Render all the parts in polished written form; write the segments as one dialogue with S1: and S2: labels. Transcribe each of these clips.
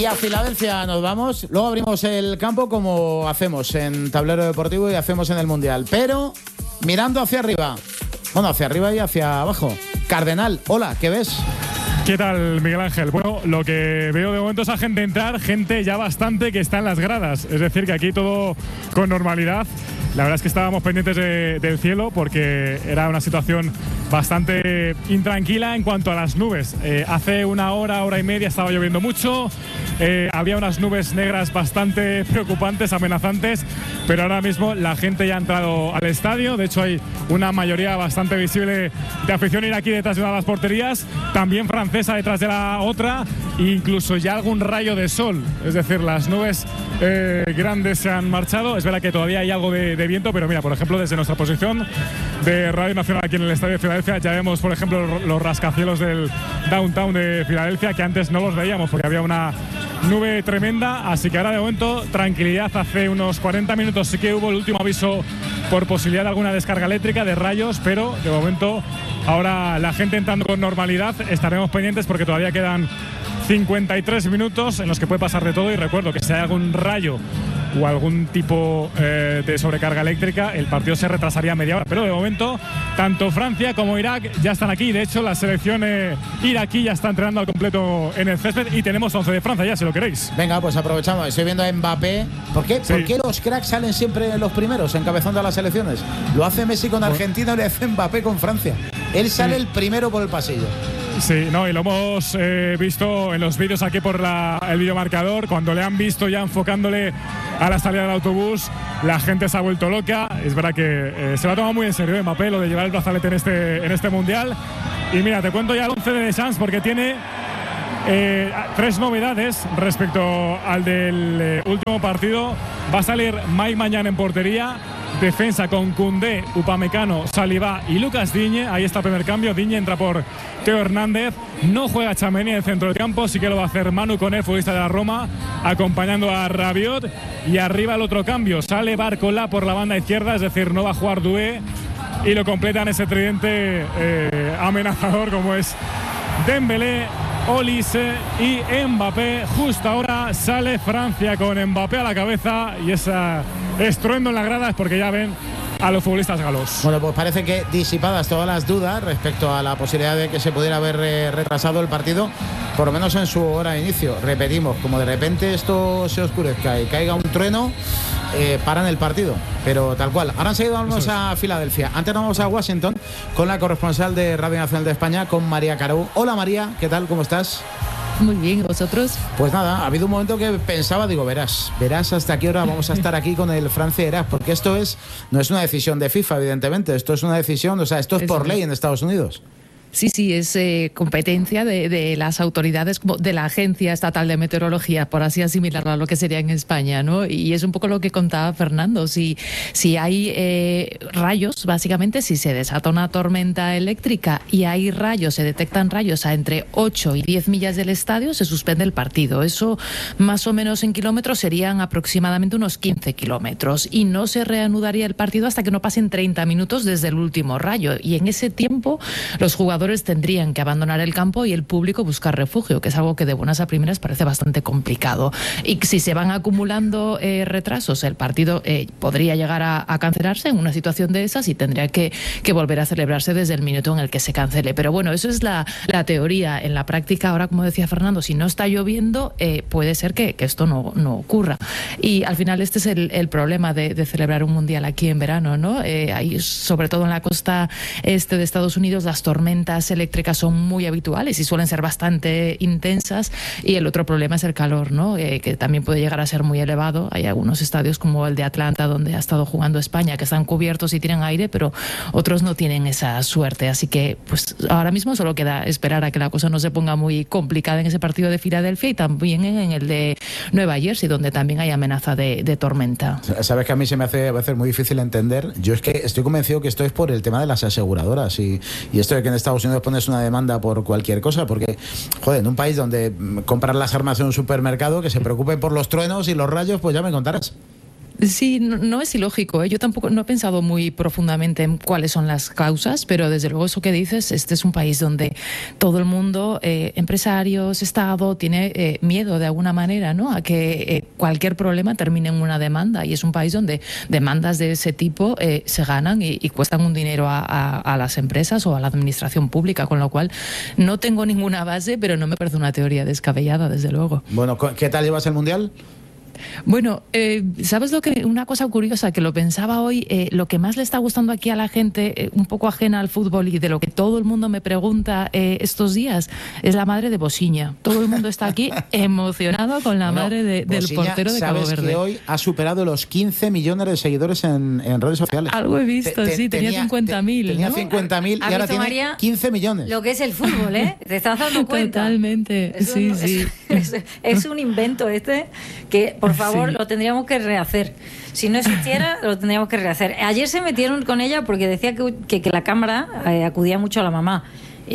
S1: Y a Filadelfia nos vamos. Luego abrimos el campo como hacemos en Tablero Deportivo y hacemos en el Mundial. Pero mirando hacia arriba. Bueno, hacia arriba y hacia abajo. Cardenal, hola, ¿qué ves?
S2: ¿Qué tal, Miguel Ángel? Bueno, lo que veo de momento es a gente entrar, gente ya bastante que está en las gradas. Es decir, que aquí todo con normalidad. La verdad es que estábamos pendientes del cielo porque era una situación bastante intranquila en cuanto a las nubes. Hace una hora y media estaba lloviendo mucho. Había unas nubes negras bastante preocupantes, amenazantes, pero ahora mismo la gente ya ha entrado al estadio. De hecho, hay una mayoría bastante visible de afición iraquí detrás de una de las porterías, también francesa detrás de la otra, e incluso ya algún rayo de sol. Es decir, las nubes grandes se han marchado. Es verdad que todavía hay algo de viento, pero mira, por ejemplo, desde nuestra posición de Radio Nacional aquí en el Estadio de Filadelfia ya vemos, por ejemplo, los rascacielos del downtown de Filadelfia, que antes no los veíamos porque había una nube tremenda. Así que ahora de momento tranquilidad. Hace unos 40 minutos sí que hubo el último aviso por posibilidad de alguna descarga eléctrica de rayos, pero de momento ahora la gente entrando con normalidad. Estaremos pendientes porque todavía quedan 53 minutos en los que puede pasar de todo, y recuerdo que si hay algún rayo o algún tipo de sobrecarga eléctrica, el partido se retrasaría media hora. Pero de momento, tanto Francia como Irak ya están aquí. De hecho, la selección iraquí ya está entrenando al completo en el césped y tenemos 11 de Francia ya, si lo queréis.
S1: Venga, pues aprovechamos. Estoy viendo a Mbappé. ¿Por qué? Sí. ¿Por qué los cracks salen siempre los primeros encabezando a las selecciones? Lo hace Messi con Argentina y le hace Mbappé con Francia. Él sale el primero por el pasillo.
S2: Sí, no, y lo hemos visto en los vídeos aquí por el videomarcador. Cuando le han visto ya enfocándole a la salida del autobús, la gente se ha vuelto loca. Es verdad que se lo ha tomado muy en serio Mbappé, lo de llevar el brazalete en este mundial. Y mira, te cuento ya el 11 de Deschamps porque tiene 3 novedades respecto al del último partido. Va a salir Mike Mañán en portería. Defensa con Koundé, Upamecano, Saliba y Lucas Digne. Ahí está el primer cambio. Digne entra por Teo Hernández. No juega Tchouaméni en el centro del campo. Sí que lo va a hacer Manu Koné, futbolista de la Roma, acompañando a Rabiot. Y arriba el otro cambio. Sale Barcola por la banda izquierda. Es decir, no va a jugar Doué. Y lo completan ese tridente amenazador como es Dembélé, Olise y Mbappé. Justo ahora sale Francia con Mbappé a la cabeza y esa estruendo en las gradas porque ya ven a los futbolistas galos.
S1: Bueno, pues parece que disipadas todas las dudas respecto a la posibilidad de que se pudiera haber retrasado el partido, por lo menos en su hora de inicio. Repetimos, como de repente esto se oscurezca y caiga un trueno, paran el partido, pero tal cual. Ahora enseguida vamos a Filadelfia. Antes nos vamos a Washington con la corresponsal de Radio Nacional de España, con María Carou. Hola María, ¿qué tal? ¿Cómo estás?
S3: Muy bien, ¿vosotros?
S1: Pues nada, ha habido un momento que pensaba, digo, verás hasta qué hora vamos a estar aquí con el Francia-Irak, porque esto no es una decisión de FIFA, evidentemente, esto es una decisión, o sea, esto es por ley en Estados Unidos.
S3: Sí, es competencia de las autoridades, de la Agencia Estatal de Meteorología, por así asimilarlo a lo que sería en España, ¿no? Y es un poco lo que contaba Fernando. Si hay rayos, básicamente, si se desata una tormenta eléctrica y hay rayos, se detectan rayos a entre 8 y 10 millas del estadio, se suspende el partido. Eso, más o menos en kilómetros, serían aproximadamente unos 15 kilómetros. Y no se reanudaría el partido hasta que no pasen 30 minutos desde el último rayo. Y en ese tiempo, los jugadores tendrían que abandonar el campo y el público buscar refugio, que es algo que de buenas a primeras parece bastante complicado. Y si se van acumulando retrasos, el partido podría llegar a cancelarse en una situación de esas y tendría que volver a celebrarse desde el minuto en el que se cancele. Pero bueno, eso es la teoría. En la práctica, ahora, como decía Fernando, si no está lloviendo, puede ser que esto no ocurra. Y al final este es el problema de celebrar un mundial aquí en verano, ¿no? Hay, sobre todo en la costa este de Estados Unidos, las tormentas eléctricas son muy habituales y suelen ser bastante intensas, y el otro problema es el calor, ¿no? Que también puede llegar a ser muy elevado. Hay algunos estadios como el de Atlanta, donde ha estado jugando España, que están cubiertos y tienen aire, pero otros no tienen esa suerte. Así que pues ahora mismo solo queda esperar a que la cosa no se ponga muy complicada en ese partido de Filadelfia y también en el de Nueva Jersey, donde también hay amenaza de tormenta.
S1: Sabes que a mí se me hace muy difícil entender. Yo es que estoy convencido que esto es por el tema de las aseguradoras y esto de que en Estados Unidos pones una demanda por cualquier cosa, porque, joder, en un país donde comprar las armas en un supermercado, que se preocupen por los truenos y los rayos, pues ya me contarás.
S3: Sí, no es ilógico, ¿eh? Yo tampoco no he pensado muy profundamente en cuáles son las causas, pero desde luego eso que dices, este es un país donde todo el mundo, empresarios, Estado, tiene miedo de alguna manera, ¿no?, a que cualquier problema termine en una demanda, y es un país donde demandas de ese tipo se ganan y cuestan un dinero a las empresas o a la administración pública, con lo cual no tengo ninguna base, pero no me parece una teoría descabellada, desde luego.
S1: Bueno, ¿qué tal llevas el Mundial?
S3: Bueno, ¿sabes una cosa curiosa que lo pensaba hoy? Lo que más le está gustando aquí a la gente, un poco ajena al fútbol y de lo que todo el mundo me pregunta estos días, es la madre de Bosiña. Todo el mundo está aquí emocionado con la madre del portero de Cabo Verde.
S1: Sabes que hoy ha superado los 15 millones de seguidores en redes sociales.
S3: Algo he visto, sí, tenía 50.000.
S1: Tenía
S3: ¿no?
S1: 50.000 y ahora tiene
S4: María,
S1: 15 millones.
S4: Lo que es el fútbol, ¿eh? ¿Te estás dando cuenta?
S3: Totalmente,
S4: Eso
S3: sí,
S4: no,
S3: sí.
S4: Es un invento que, por favor,
S3: Sí.
S4: lo tendríamos que rehacer. Si no existiera, lo tendríamos que rehacer. Ayer se metieron con ella porque decía que la cámara acudía mucho a la mamá.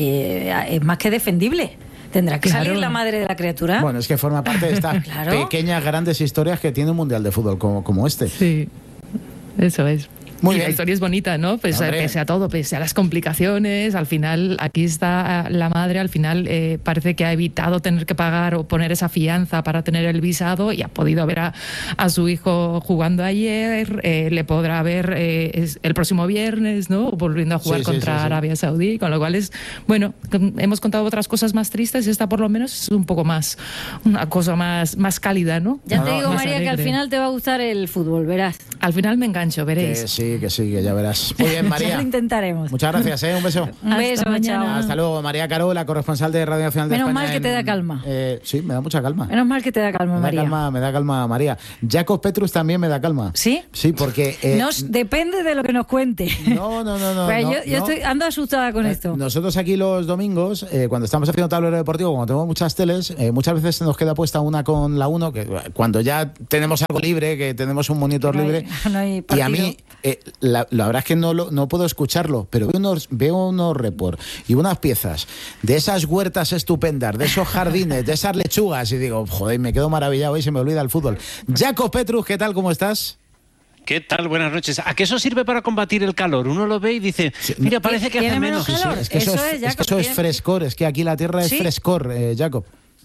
S4: Es más que defendible. ¿Tendrá que salir la madre de la criatura?
S1: Bueno, es que forma parte de estas pequeñas, grandes historias que tiene un Mundial de Fútbol como este.
S3: Sí, eso es.
S1: Muy
S3: y
S1: bien.
S3: la historia es bonita, ¿no? Pese a todo, pese a las complicaciones, al final aquí está la madre, al final parece que ha evitado tener que pagar o poner esa fianza para tener el visado y ha podido ver a su hijo jugando ayer, le podrá ver el próximo viernes, ¿no?, volviendo a jugar contra Arabia Saudí, con lo cual bueno, hemos contado otras cosas más tristes y esta por lo menos es un poco más, una cosa más cálida, ¿no?
S4: Ya te digo, María,
S3: alegre.
S4: que al final te va a gustar el fútbol, verás.
S3: Al final me engancho, veréis.
S1: Que sí, que ya verás. Muy bien, María.
S4: Ya lo intentaremos.
S1: Muchas gracias, un beso.
S4: Un beso,
S3: Hasta mañana.
S4: chao.
S1: Hasta luego, María Caro, la corresponsal de Radio Nacional de
S4: Menos
S1: España.
S4: mal que te da calma.
S1: Sí, me da mucha calma.
S4: Menos mal que te da calma, María.
S1: Me da calma, María. Jacob Petrus también me da calma.
S4: ¿Sí?
S1: Sí, porque...
S4: Depende de lo que nos cuente.
S1: No.
S4: Pues yo ando asustada con esto.
S1: Nosotros aquí los domingos, cuando estamos haciendo tablero deportivo, como tenemos muchas teles, muchas veces se nos queda puesta una con la 1, que cuando ya tenemos algo libre, que tenemos un monitor libre,
S4: no hay
S1: y
S4: partido.
S1: a mí, la verdad es que no puedo escucharlo, pero veo unos report y unas piezas de esas huertas estupendas, de esos jardines, de esas lechugas, y digo, joder, me quedo maravillado y se me olvida el fútbol. Jacob Petrus, ¿qué tal? ¿Cómo estás?
S5: ¿Qué tal? Buenas noches. ¿A qué eso sirve para combatir el calor? Uno lo ve y dice, mira, parece que hace menos
S4: calor.
S1: Es que eso es frescor, es que aquí la tierra es frescor, Jacob.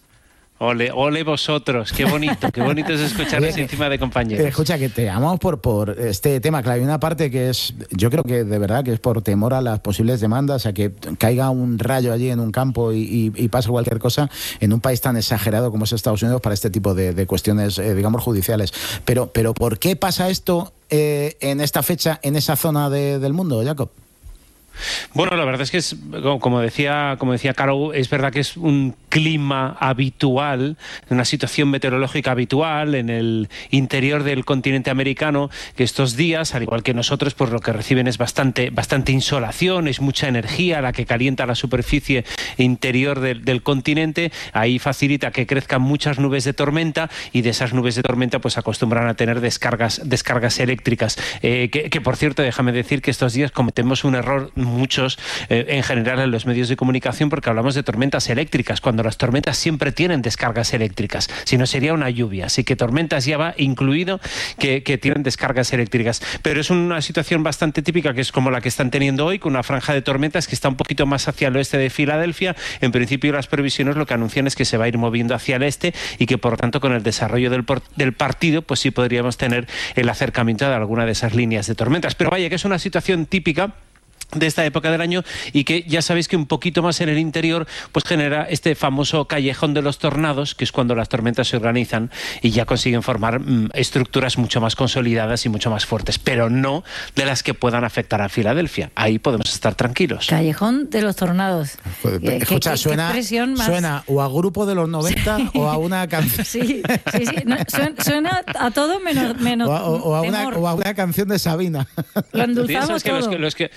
S5: Ole vosotros, qué bonito es escucharles encima de compañeros.
S1: Escucha, que te llamamos por este tema, claro, hay una parte que es, yo creo que de verdad que es por temor a las posibles demandas, a que caiga un rayo allí en un campo y pase cualquier cosa en un país tan exagerado como es Estados Unidos para este tipo de cuestiones, digamos, judiciales. Pero ¿por qué pasa esto en esta fecha, en esa zona del mundo, Jacob?
S5: Bueno, la verdad es que es, como decía Caro, es verdad que es un clima habitual, una situación meteorológica habitual en el interior del continente americano, que estos días, al igual que nosotros, pues lo que reciben es bastante insolación, es mucha energía la que calienta la superficie interior del continente. Ahí facilita que crezcan muchas nubes de tormenta, y de esas nubes de tormenta pues acostumbran a tener descargas eléctricas, que por cierto, déjame decir que estos días cometemos un error muchos en general en los medios de comunicación, porque hablamos de tormentas eléctricas, cuando las tormentas siempre tienen descargas eléctricas, si no sería una lluvia. Así que tormentas ya va incluido que tienen descargas eléctricas, pero es una situación bastante típica, que es como la que están teniendo hoy, con una franja de tormentas que está un poquito más hacia el oeste de Filadelfia. En principio las previsiones lo que anuncian es que se va a ir moviendo hacia el este, y que por lo tanto con el desarrollo del partido pues sí podríamos tener el acercamiento de alguna de esas líneas de tormentas. Pero vaya, que es una situación típica de esta época del año, y que ya sabéis que un poquito más en el interior pues genera este famoso callejón de los tornados, que es cuando las tormentas se organizan y ya consiguen formar estructuras mucho más consolidadas y mucho más fuertes, pero no de las que puedan afectar a Filadelfia. Ahí podemos estar tranquilos.
S4: Callejón de los tornados.
S1: Escucha, suena o a grupo de los 90 o a una canción.
S4: Sí. No, suena a todo menos
S1: o a
S4: temor.
S1: una canción de Sabina.
S4: Lo endulzamos
S5: que
S4: todo.
S5: los que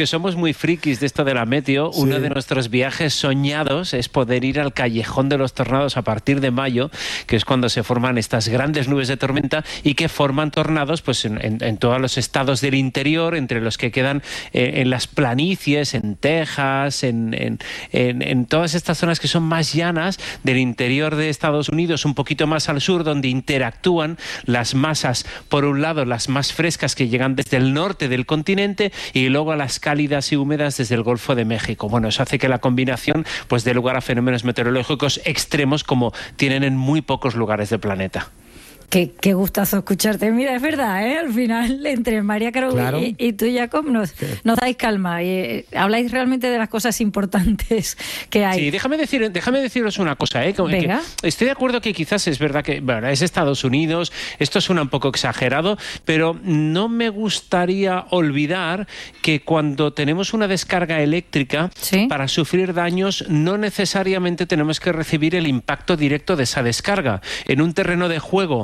S5: que somos muy frikis de esto de la meteo, uno de nuestros viajes soñados es poder ir al Callejón de los Tornados a partir de mayo, que es cuando se forman estas grandes nubes de tormenta y que forman tornados pues en todos los estados del interior, entre los que quedan en las planicies, en Texas, en todas estas zonas que son más llanas del interior de Estados Unidos, un poquito más al sur, donde interactúan las masas, por un lado las más frescas que llegan desde el norte del continente y luego a las cálidas y húmedas desde el Golfo de México. Bueno, eso hace que la combinación pues dé lugar a fenómenos meteorológicos extremos como tienen en muy pocos lugares del planeta.
S4: Qué gustazo escucharte. Mira, es verdad, ¿eh? Al final, entre María Caro y tú, Jacob, nos dais calma y habláis realmente de las cosas importantes que hay.
S5: Sí, déjame deciros una cosa, ¿eh? Que estoy de acuerdo que quizás es verdad que es Estados Unidos, esto suena un poco exagerado, pero no me gustaría olvidar que cuando tenemos una descarga eléctrica, para sufrir daños no necesariamente tenemos que recibir el impacto directo de esa descarga. En un terreno de juego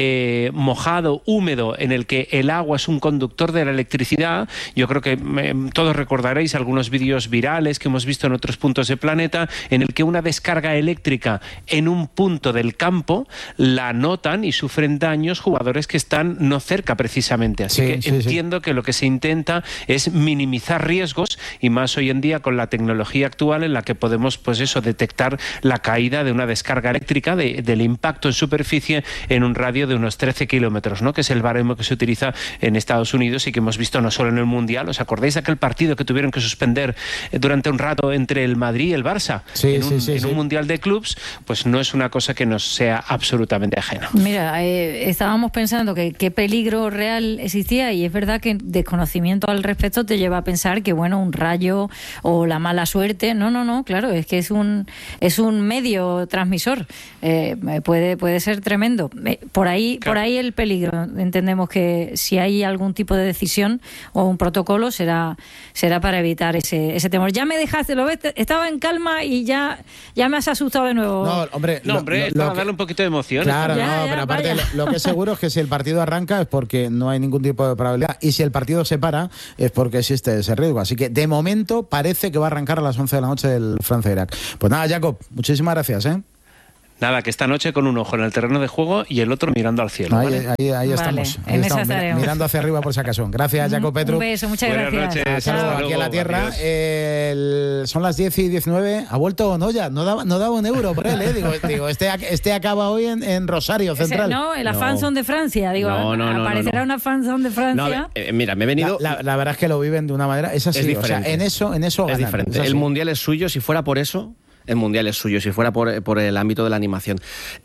S5: mojado, húmedo, en el que el agua es un conductor de la electricidad, yo creo que todos recordaréis algunos vídeos virales que hemos visto en otros puntos del planeta, en el que una descarga eléctrica en un punto del campo la notan y sufren daños jugadores que están no cerca precisamente. Así que entiendo que lo que se intenta es minimizar riesgos, y más hoy en día con la tecnología actual en la que podemos detectar la caída de una descarga eléctrica, del impacto en superficie en un radio de unos 13 kilómetros, ¿no? Que es el baremo que se utiliza en Estados Unidos y que hemos visto no solo en el Mundial. ¿Os acordáis de aquel partido que tuvieron que suspender durante un rato entre el Madrid y el Barça? En un Mundial de clubs, pues no es una cosa que nos sea absolutamente ajena.
S4: Mira, estábamos pensando que qué peligro real existía, y es verdad que desconocimiento al respecto te lleva a pensar que, bueno, un rayo o la mala suerte, no, claro, es que es un medio transmisor, puede ser tremendo. Por ahí el peligro. Entendemos que si hay algún tipo de decisión o un protocolo será para evitar ese temor. Ya me dejaste, lo ves, estaba en calma y ya me has asustado de nuevo.
S5: No, hombre, es para darle un poquito de emoción.
S1: Claro, pero aparte lo que es seguro es que si el partido arranca es porque no hay ningún tipo de probabilidad, y si el partido se para es porque existe ese riesgo. Así que de momento parece que va a arrancar a las 11 de la noche el Francia-Irak. Pues nada, Jacob, muchísimas gracias, ¿eh?
S5: Nada, que esta noche con un ojo en el terreno de juego y el otro mirando al cielo.
S1: Ahí estamos. Ahí estamos mirando hacia arriba por si acaso. Gracias, Jacob Petru.
S4: Un beso, muchas gracias.
S5: Noches,
S1: aquí a la tierra. Son las 10:19. ¿Ha vuelto Noya? No daba un euro por él, ¿eh? Digo, este acaba hoy en Rosario Central.
S4: La fanzone de Francia. Aparecerá una fanzone de Francia.
S6: Mira, me he venido.
S1: La verdad es que lo viven de una manera. Es así.
S6: Es diferente.
S1: O sea, en eso
S6: es diferente. El Mundial es suyo. Si fuera por eso, el Mundial es suyo, si fuera por el ámbito de la animación.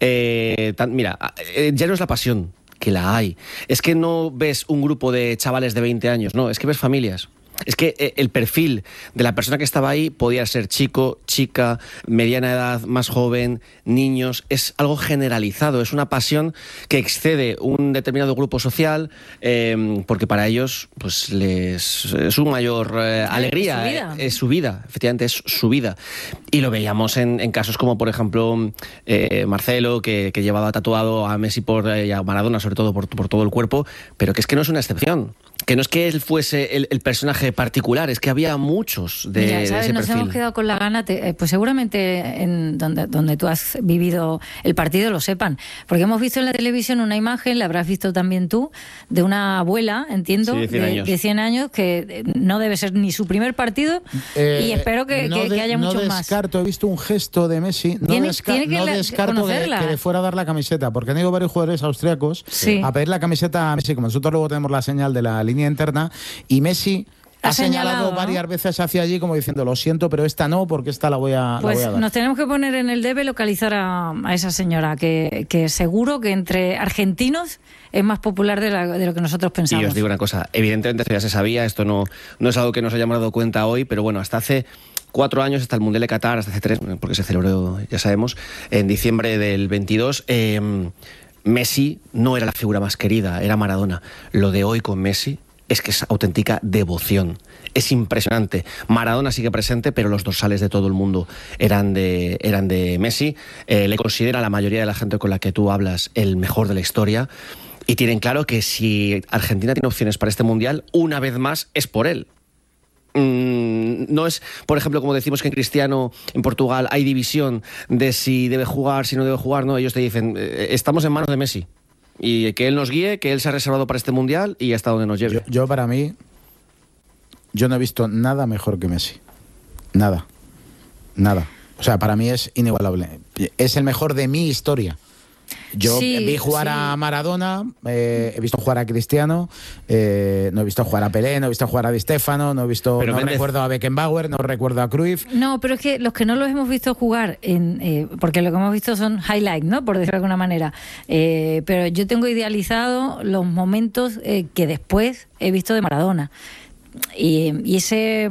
S6: Mira, ya no es la pasión, que la hay. Es que no ves un grupo de chavales de 20 años, no, es que ves familias. Es que el perfil de la persona que estaba ahí podía ser chico, chica, mediana edad, más joven, niños. Es algo generalizado, es una pasión que excede un determinado grupo social, porque para ellos pues es su mayor alegría, es su vida, efectivamente es su vida. Y lo veíamos en casos como, por ejemplo, Marcelo, que llevaba tatuado a Messi y a Maradona, sobre todo por todo el cuerpo, pero que es que no es una excepción. Que no es que él fuese el personaje particular, es que había muchos de ese perfil.
S4: Nos hemos quedado con la gana, pues seguramente donde tú has vivido el partido lo sepan, porque hemos visto en la televisión una imagen, la habrás visto también tú, de una abuela, entiendo, de 100 años, que no debe ser ni su primer partido, y espero que haya muchos más.
S1: He visto un gesto de Messi, no descarto que le fuera a dar la camiseta, porque han ido varios jugadores austriacos a pedir la camiseta a Messi, como nosotros luego tenemos la señal de la línea interna, y Messi ha señalado varias veces hacia allí como diciendo, lo siento, pero esta no, porque esta la voy a dar.
S4: Nos tenemos que poner en el debe localizar a esa señora, que seguro que entre argentinos es más popular de lo que nosotros pensamos.
S6: Y os digo una cosa, evidentemente esto ya se sabía, esto no es algo que nos hayamos dado cuenta hoy, pero bueno, hasta hace 4 años, hasta el Mundial de Qatar, hasta hace 3, porque se celebró, ya sabemos, en diciembre del 22, Messi no era la figura más querida, era Maradona. Lo de hoy con Messi es que es auténtica devoción. Es impresionante. Maradona sigue presente, pero los dorsales de todo el mundo eran de Messi. Le considera la mayoría de la gente con la que tú hablas el mejor de la historia. Y tienen claro que si Argentina tiene opciones para este Mundial, una vez más es por él. No es, por ejemplo, como decimos que en Cristiano, en Portugal, hay división de si debe jugar, si no debe jugar. No, ellos te dicen, estamos en manos de Messi. Y que él nos guíe, que él se ha reservado para este Mundial y hasta donde nos lleve.
S1: Yo para mí, yo no he visto nada mejor que Messi. Nada. O sea, para mí es inigualable. Es el mejor de mi historia. Yo vi jugar a Maradona, he visto jugar a Cristiano, no he visto jugar a Pelé, no he visto jugar a Di Stéfano, no recuerdo a Beckenbauer, no recuerdo a Cruyff.
S4: No, pero es que los que no los hemos visto jugar, porque lo que hemos visto son highlights, ¿no? Por decirlo de alguna manera. Pero yo tengo idealizado los momentos que después he visto de Maradona. Y ese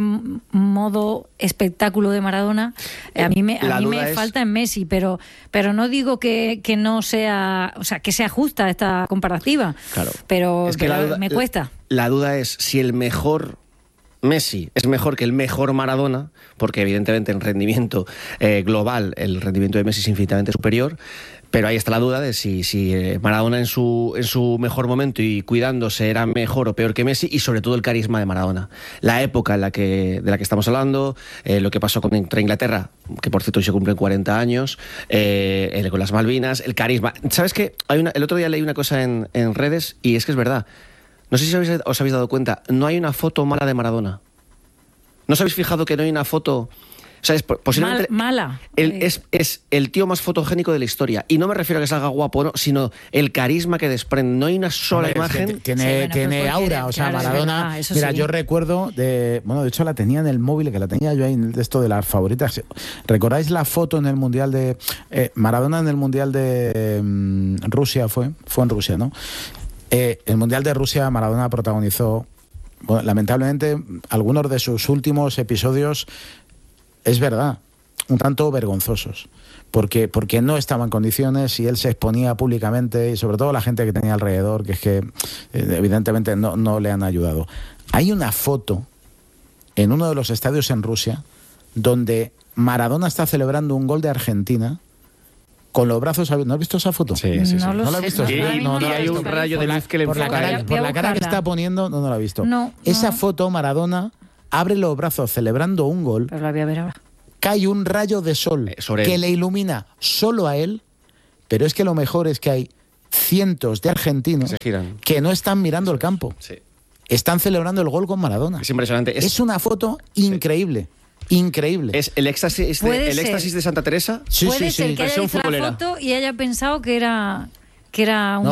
S4: modo espectáculo de Maradona a mí me falta en Messi, pero no digo que no sea, o sea, que sea justa esta comparativa. Claro. Pero me cuesta.
S6: La duda es si el mejor Messi es mejor que el mejor Maradona, porque evidentemente en rendimiento global el rendimiento de Messi es infinitamente superior. Pero ahí está la duda de si Maradona en su mejor momento y cuidándose era mejor o peor que Messi, y sobre todo el carisma de Maradona. La época de la que estamos hablando, lo que pasó contra Inglaterra, que por cierto hoy se cumplen 40 años, con las Malvinas, el carisma. ¿Sabes qué? El otro día leí una cosa en redes y es que es verdad. No sé si os habéis dado cuenta, no hay una foto mala de Maradona. ¿No os habéis fijado que no hay una foto... O sea, es posiblemente
S4: mala.
S6: Es el tío más fotogénico de la historia. Y no me refiero a que salga guapo, no, sino el carisma que desprende. No hay una sola imagen.
S1: Tiene aura. O sea, Maradona. Mira, yo recuerdo de hecho la tenía en el móvil, que la tenía yo ahí en esto de las favoritas. ¿Recordáis la foto en el Mundial de Maradona en el Mundial de Rusia? Fue en Rusia, ¿no? El Mundial de Rusia, Maradona protagonizó. Bueno, lamentablemente, algunos de sus últimos episodios, es verdad, un tanto vergonzosos, porque no estaba en condiciones y él se exponía públicamente, y sobre todo la gente que tenía alrededor, que es que evidentemente no le han ayudado. Hay una foto en uno de los estadios en Rusia donde Maradona está celebrando un gol de Argentina con los brazos abiertos. ¿No has visto esa foto?
S6: Sí.
S1: ¿No la has visto?
S6: Y hay un rayo de luz que le enfoca a él.
S1: Por la cara que está poniendo, no la he visto.
S4: Esa
S1: foto, Maradona abre los brazos celebrando un gol.
S4: Pero la voy a ver ahora.
S1: Cae un rayo de sol que le ilumina solo a él, pero es que lo mejor es que hay cientos de argentinos que no están mirando el campo. Sí. Están celebrando el gol con Maradona.
S6: Es impresionante.
S1: Es una foto increíble. Increíble.
S6: ¿Es el éxtasis de Santa Teresa?
S4: Puede ser que haya visto la foto y haya pensado que era un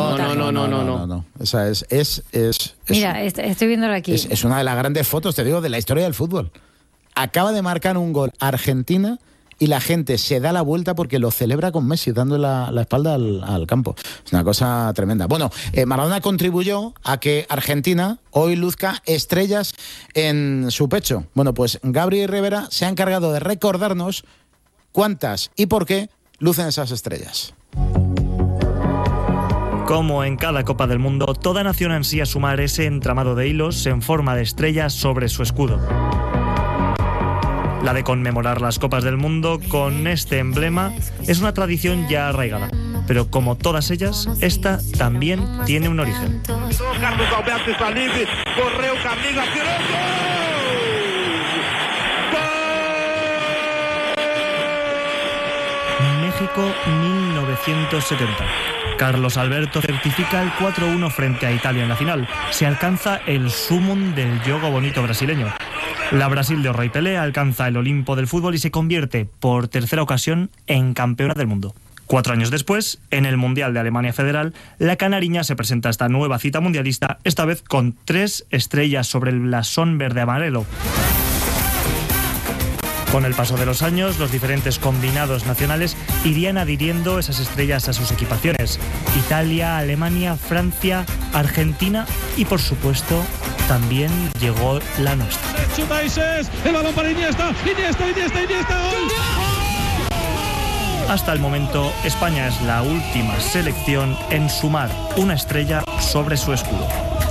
S1: No. Esa es
S4: mira, estoy viéndola aquí.
S1: Es una de las grandes fotos, te digo, de la historia del fútbol. Acaba de marcar un gol Argentina y la gente se da la vuelta porque lo celebra con Messi, dando la espalda al campo. Es una cosa tremenda. Bueno, Maradona contribuyó a que Argentina hoy luzca estrellas en su pecho. Bueno, pues Gabriel Rivera se ha encargado de recordarnos cuántas y por qué lucen esas estrellas.
S7: Como en cada Copa del Mundo, toda nación ansía sumar ese entramado de hilos en forma de estrellas sobre su escudo. La de conmemorar las Copas del Mundo con este emblema es una tradición ya arraigada, pero como todas ellas, esta también tiene un origen.
S8: Carlos Alberto está libre, correu Camila, tiró
S7: ¡gol! México 1970. Carlos Alberto certifica el 4-1 frente a Italia en la final. Se alcanza el sumum del jogo bonito brasileño. La Brasil de Orra y Pelé alcanza el Olimpo del fútbol y se convierte por tercera ocasión en campeona del mundo. 4 años después, en el Mundial de Alemania Federal, la canariña se presenta a esta nueva cita mundialista, esta vez con 3 estrellas sobre el blasón verde-amarelo. Con el paso de los años, los diferentes combinados nacionales irían adhiriendo esas estrellas a sus equipaciones. Italia, Alemania, Francia, Argentina y, por supuesto, también llegó la nuestra.
S8: El balón para Iniesta.
S7: Hasta el momento, España es la última selección en sumar una estrella sobre su escudo.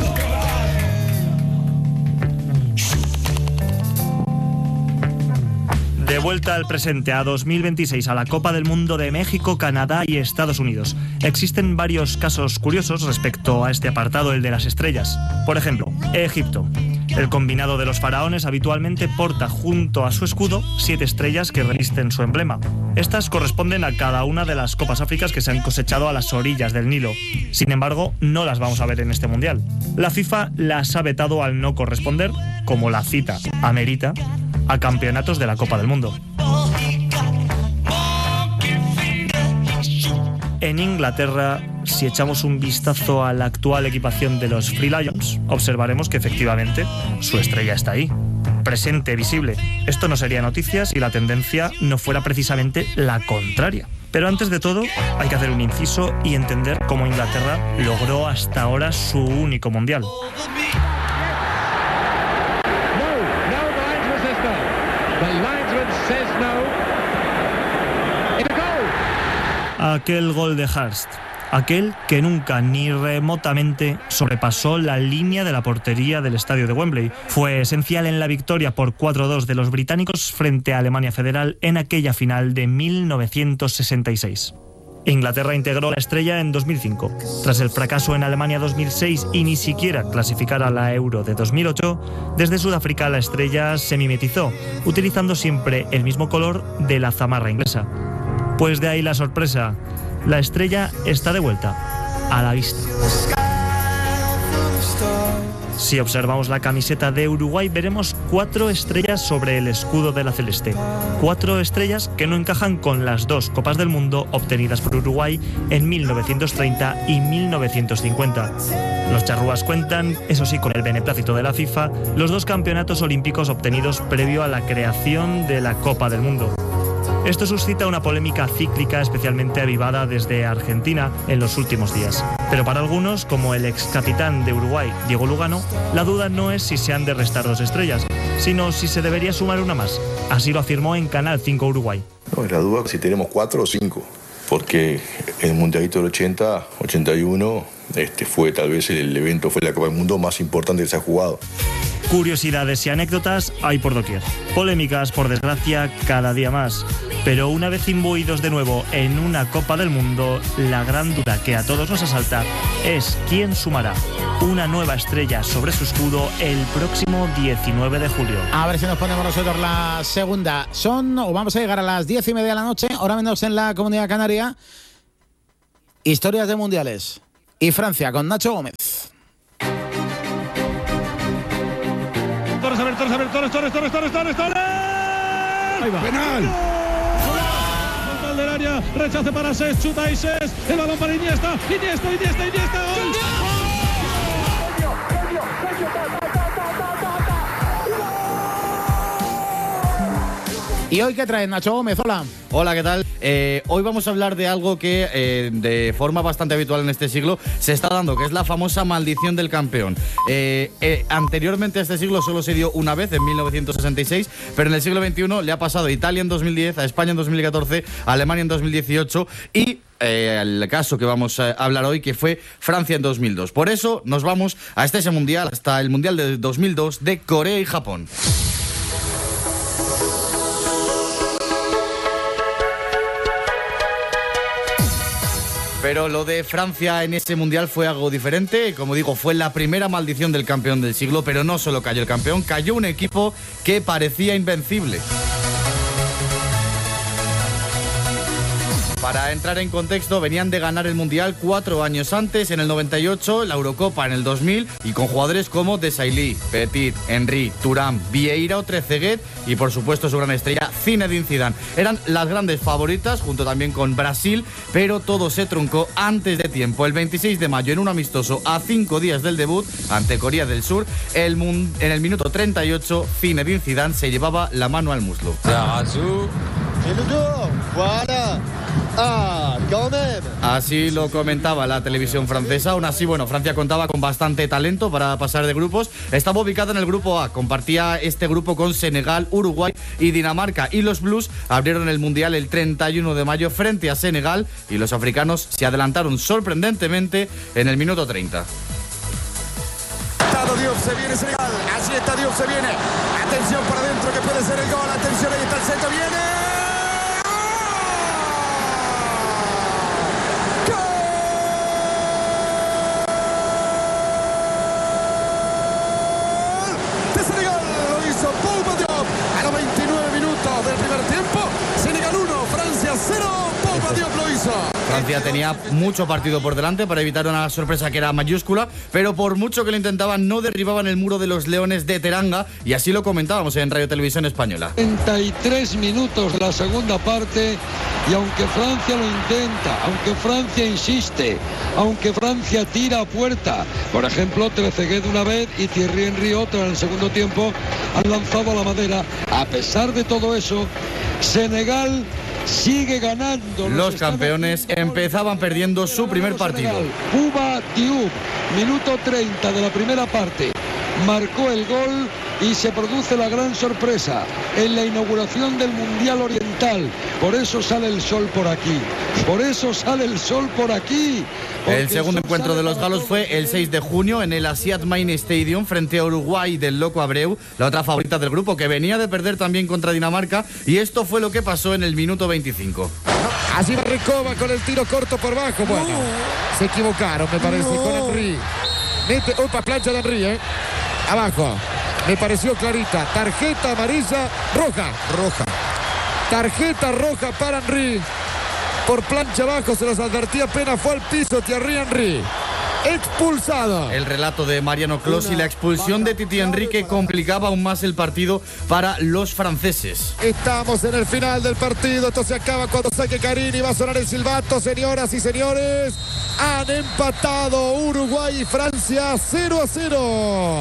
S7: De vuelta al presente, a 2026, a la Copa del Mundo de México, Canadá y Estados Unidos. Existen varios casos curiosos respecto a este apartado, el de las estrellas. Por ejemplo, Egipto. El combinado de los faraones habitualmente porta junto a su escudo 7 estrellas que revisten su emblema. Estas corresponden a cada una de las copas áfricas que se han cosechado a las orillas del Nilo. Sin embargo, no las vamos a ver en este mundial. La FIFA las ha vetado al no corresponder, como la cita amerita, a campeonatos de la Copa del Mundo. En Inglaterra, si echamos un vistazo a la actual equipación de los Free Lions, observaremos que efectivamente su estrella está ahí, presente, visible. Esto no sería noticia si la tendencia no fuera precisamente la contraria. Pero antes de todo, hay que hacer un inciso y entender cómo Inglaterra logró hasta ahora su único mundial. Aquel gol de Hurst, aquel que nunca ni remotamente sobrepasó la línea de la portería del estadio de Wembley, fue esencial en la victoria por 4-2 de los británicos frente a Alemania Federal en aquella final de 1966. Inglaterra integró la estrella en 2005. Tras el fracaso en Alemania 2006 y ni siquiera clasificar a la Euro de 2008, desde Sudáfrica la estrella se mimetizó, utilizando siempre el mismo color de la zamarra inglesa. Pues de ahí la sorpresa. La estrella está de vuelta, a la vista. Si observamos la camiseta de Uruguay, veremos 4 estrellas sobre el escudo de la celeste. 4 estrellas que no encajan con las 2 Copas del Mundo obtenidas por Uruguay en 1930 y 1950. Los charrúas cuentan, eso sí, con el beneplácito de la FIFA, los 2 campeonatos olímpicos obtenidos previo a la creación de la Copa del Mundo. Esto suscita una polémica cíclica especialmente avivada desde Argentina en los últimos días. Pero para algunos, como el ex capitán de Uruguay, Diego Lugano, la duda no es si se han de restar 2 estrellas, sino si se debería sumar una más. Así lo afirmó en Canal 5 Uruguay.
S9: No, la duda es si tenemos 4 o 5, porque el Mundialito del 80, 81, fue tal vez el evento, fue la Copa del Mundo más importante que se ha jugado.
S7: Curiosidades y anécdotas hay por doquier. Polémicas, por desgracia, cada día más. Pero una vez imbuidos de nuevo en una Copa del Mundo, la gran duda que a todos nos asalta es quién sumará una nueva estrella sobre su escudo el próximo 19 de julio.
S1: A ver si nos ponemos nosotros la segunda. Vamos a llegar a las 10:30 de la noche, hora menos en la Comunidad Canaria. Historias de mundiales. Y Francia con Nacho Gómez.
S10: Torres. Ahí va. Penal. Del área, rechace para Cesc, chuta y Cesc, el balón para Iniesta. ¡Gol!
S1: ¿Y hoy qué traes, Nacho Gómez? Hola.
S11: Hola, ¿qué tal? Hoy vamos a hablar de algo que de forma bastante habitual en este siglo se está dando, que es la famosa maldición del campeón. Anteriormente a este siglo solo se dio una vez, en 1966, pero en el siglo XXI le ha pasado a Italia en 2010, a España en 2014, a Alemania en 2018 y el caso que vamos a hablar hoy, que fue Francia en 2002. Por eso nos vamos hasta ese mundial, hasta el mundial de 2002 de Corea y Japón. Pero lo de Francia en ese mundial fue algo diferente. Como digo, fue la primera maldición del campeón del siglo, pero no solo cayó el campeón, cayó un equipo que parecía invencible. Para entrar en contexto, venían de ganar el Mundial 4 años antes, en el 98, la Eurocopa en el 2000, y con jugadores como Desailly, Petit, Henry, Thuram, Vieira o Trezeguet y por supuesto su gran estrella Zinedine Zidane. Eran las grandes favoritas, junto también con Brasil, pero todo se truncó antes de tiempo. El 26 de mayo, en un amistoso a 5 días del debut ante Corea del Sur, en el minuto 38, Zinedine Zidane se llevaba la mano al muslo. Así lo comentaba la televisión francesa. Aún así, Francia contaba con bastante talento para pasar de grupos. Estaba ubicada en el grupo A. Compartía este grupo con Senegal, Uruguay y Dinamarca. Y los Blues abrieron el Mundial el 31 de mayo frente a Senegal. Y los africanos se adelantaron sorprendentemente en el minuto 30.
S12: Dios, se viene Senegal. Allí está Dios, se viene. Atención para adentro que puede ser el gol. Atención, ahí está el centro, viene.
S11: Francia tenía mucho partido por delante para evitar una sorpresa que era mayúscula, pero por mucho que lo intentaban no derribaban el muro de los Leones de Teranga, y así lo comentábamos en Radio Televisión Española.
S13: 33 minutos de la segunda parte, y aunque Francia lo intenta, aunque Francia insiste, aunque Francia tira a puerta, por ejemplo Trezeguet una vez y Thierry Henry otra en el segundo tiempo, han lanzado a la madera. A pesar de todo eso, Senegal sigue ganando.
S11: Los campeones empezaban perdiendo su primer partido.
S13: Bouba Diouf, minuto 30 de la primera parte, marcó el gol y se produce la gran sorpresa en la inauguración del Mundial Oriental. Por eso sale el sol por aquí. Por eso sale el sol por aquí.
S11: El segundo encuentro de los galos fue el 6 de junio en el Asiad Main Stadium frente a Uruguay del Loco Abreu, la otra favorita del grupo, que venía de perder también contra Dinamarca, y esto fue lo que pasó en el minuto 25.
S12: Así va Recoba con el tiro corto por bajo. Bueno, se equivocaron, me parece, con Henry. Mete, opa, plancha de Henry, abajo. Me pareció clarita. Tarjeta amarilla, roja. Tarjeta roja para Henry. Por plancha abajo, se los advertía, apenas fue al piso Thierry Henry. Expulsado.
S11: El relato de Mariano Clos y la expulsión de Titi Henry, que complicaba aún más el partido para los franceses.
S12: Estamos en el final del partido. Esto se acaba cuando saque Carini. Va a sonar el silbato, señoras y señores. Han empatado Uruguay y Francia 0-0.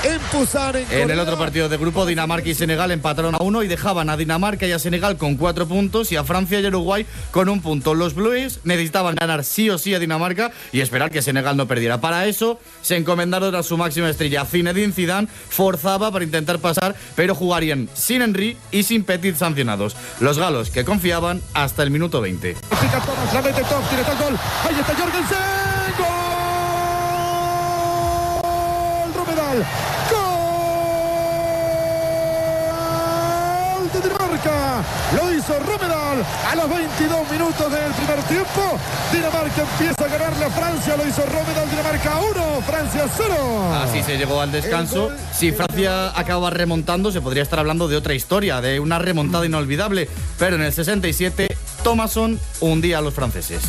S12: En
S11: el otro partido de grupo, Dinamarca y Senegal empataron a 1 y dejaban a Dinamarca y a Senegal con 4 puntos y a Francia y Uruguay con 1 punto. Los Blues necesitaban ganar sí o sí a Dinamarca y esperar que Senegal no perdiera. Para eso se encomendaron a su máxima estrella, Zinedine Zidane. Forzaba para intentar pasar, pero jugarían sin Henry y sin Petit sancionados. Los galos, que confiaban hasta el minuto 20.
S12: La mete Top, tiene el gol. Ahí está Jorgensen. ¡Gol! Romedal. ¡Gol de Dinamarca! Lo hizo Romedal a los 22 minutos del primer tiempo. Dinamarca empieza a ganarle a Francia. Lo hizo Romedal. Dinamarca 1, Francia 0.
S11: Así se llegó al descanso. Si Francia acaba remontando, se podría estar hablando de otra historia, de una remontada inolvidable. Pero en el 67, Thomasson hundía a los franceses.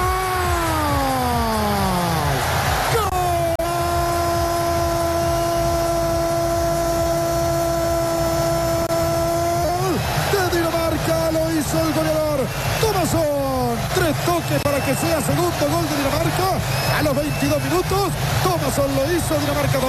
S12: El goleador Thomasson, 3 toques para que sea segundo gol de Dinamarca a los 22 minutos. Thomasson lo hizo, Dinamarca 2.